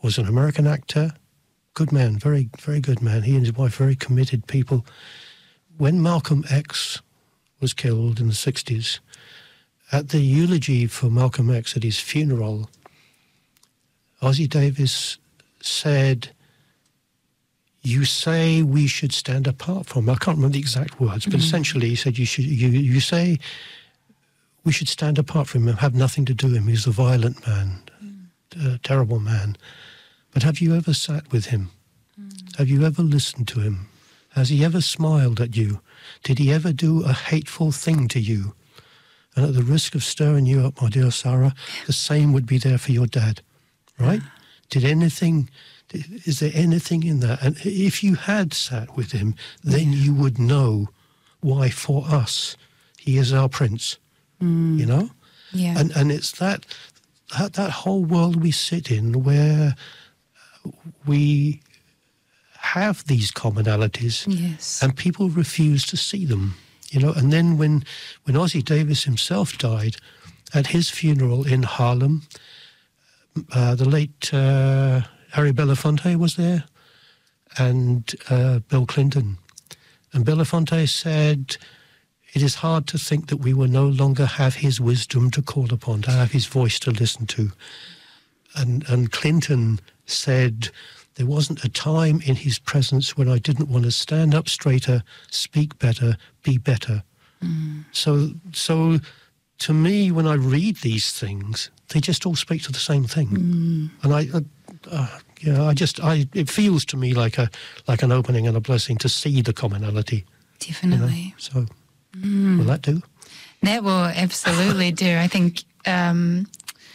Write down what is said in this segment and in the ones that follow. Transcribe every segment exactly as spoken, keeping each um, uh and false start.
was an American actor, good man, very, very good man. He and his wife, very committed people. When Malcolm X was killed in the sixties, at the eulogy for Malcolm X at his funeral, Ossie Davis said, "You say we should stand apart from him." I can't remember the exact words, but mm-hmm. essentially he said, you should. You, you say we should stand apart from him and have nothing to do with him. He's a violent man, mm. a terrible man. But have you ever sat with him? Mm. Have you ever listened to him? Has he ever smiled at you? Did he ever do a hateful thing to you? And at the risk of stirring you up, my dear Sarah, the same would be there for your dad, right? Yeah. Did anything... Is there anything in that? And if you had sat with him, then yeah. you would know why, for us, he is our prince. Mm. You know? Yeah. And and it's that, that that whole world we sit in where we have these commonalities, yes. and people refuse to see them. You know. And then when when Ossie Davis himself died, at his funeral in Harlem, uh, the late. Uh, Harry Belafonte was there, and uh, Bill Clinton. And Belafonte said, "It is hard to think that we will no longer have his wisdom to call upon, to have his voice to listen to." And, and Clinton said, "There wasn't a time in his presence when I didn't want to stand up straighter, speak better, be better." Mm. So, so to me, when I read these things, they just all speak to the same thing. Mm. And I... Uh, yeah, I just, I. It feels to me like a, like an opening and a blessing to see the commonality. Definitely. You know? So, mm. will that do? That will absolutely do. I think um,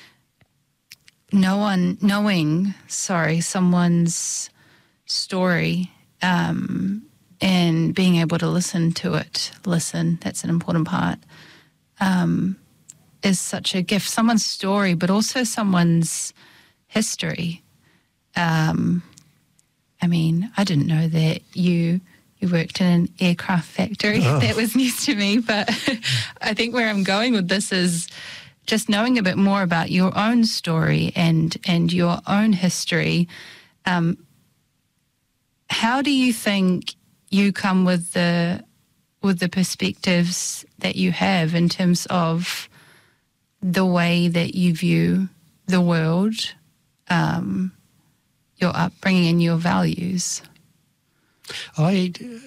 no one knowing, sorry, someone's story um, and being able to listen to it, listen. That's an important part. Um, is such a gift. Someone's story, but also someone's history. Um, I mean, I didn't know that you you worked in an aircraft factory. Oh. That was news to me. But I think where I'm going with this is just knowing a bit more about your own story and and your own history. Um, how do you think you come with the with the perspectives that you have in terms of the way that you view the world? Um, your upbringing and your values? I, uh,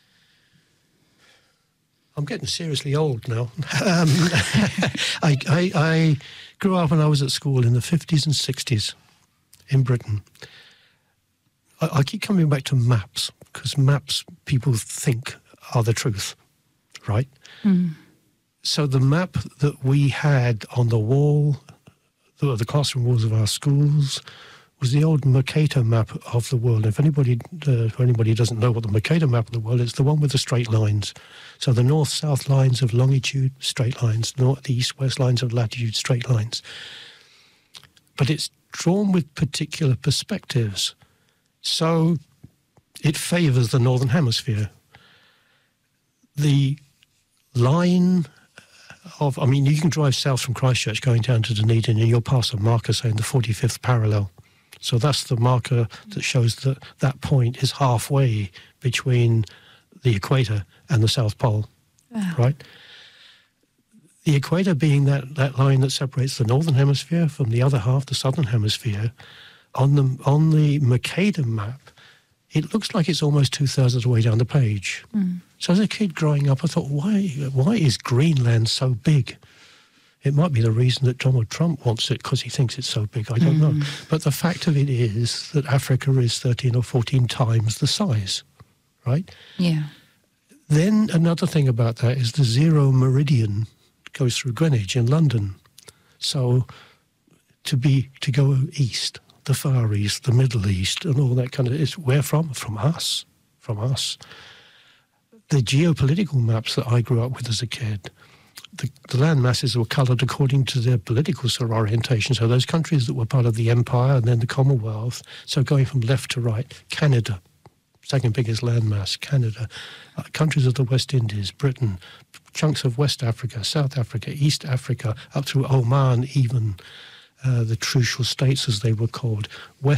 I'm getting seriously old now. um, I, I, I grew up when I was at school in the fifties and sixties in Britain. I, I keep coming back to maps, because maps people think are the truth, right? Mm. So the map that we had on the wall, the, the classroom walls of our schools, was the old Mercator map of the world. If anybody, uh, if anybody doesn't know what the Mercator map of the world is, the one with the straight lines. So the north-south lines of longitude, straight lines. North, the east-west lines of latitude, straight lines. But it's drawn with particular perspectives. So it favours the northern hemisphere. The line of, I mean, you can drive south from Christchurch going down to Dunedin and you'll pass a marker saying the forty-fifth parallel. So that's the marker that shows that that point is halfway between the equator and the South Pole, wow. right? The equator being that, that line that separates the northern hemisphere from the other half, the southern hemisphere. On the, on the Mercator map, it looks like it's almost two-thirds of the way down the page. Mm. So as a kid growing up, I thought, why, why is Greenland so big? It might be the reason that Donald Trump wants it, because he thinks it's so big. I don't mm. know. But the fact of it is that Africa is thirteen or fourteen times the size, right? Yeah. Then another thing about that is the zero meridian goes through Greenwich in London. So to be to go east, the Far East, the Middle East, and all that kind of, is where from? From us. From us. The geopolitical maps that I grew up with as a kid, The, the land masses were coloured according to their political sort of orientation. So those countries that were part of the Empire and then the Commonwealth, so going from left to right, Canada, second biggest landmass, Canada, uh, countries of the West Indies, Britain, chunks of West Africa, South Africa, East Africa, up through Oman even, uh, the Trucial States as they were called, West